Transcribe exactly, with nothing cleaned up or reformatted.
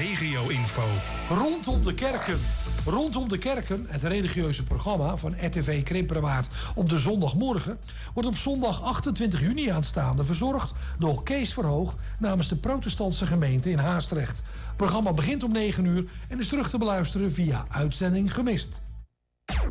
regio-info. Rondom de kerken. Rondom de kerken, het religieuze programma van R T V Krimperwaard op de zondagmorgen, wordt op zondag achtentwintig juni aanstaande verzorgd door Kees Verhoog namens de protestantse gemeente in Haastrecht. Het programma begint om negen uur en is terug te beluisteren via Uitzending Gemist.